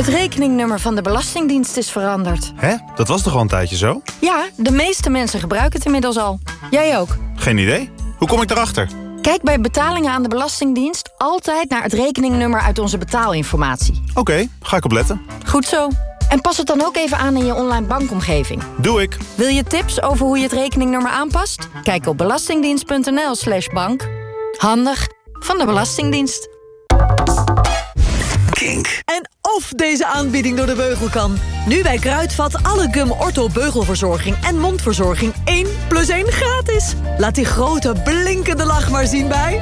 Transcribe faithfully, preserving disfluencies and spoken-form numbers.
Het rekeningnummer van de Belastingdienst is veranderd. Hè? Dat was toch al een tijdje zo? Ja, de meeste mensen gebruiken het inmiddels al. Jij ook. Geen idee. Hoe kom ik erachter? Kijk bij betalingen aan de Belastingdienst altijd naar het rekeningnummer uit onze betaalinformatie. Oké, okay, ga ik opletten. Goed zo. En pas het dan ook even aan in je online bankomgeving. Doe ik. Wil je tips over hoe je het rekeningnummer aanpast? Kijk op belastingdienst.nl slash bank. Handig van de Belastingdienst. Kink. En of deze aanbieding door de beugel kan. Nu bij Kruidvat alle Gum Ortho beugelverzorging en mondverzorging één plus één gratis. Laat die grote blinkende lach maar zien bij...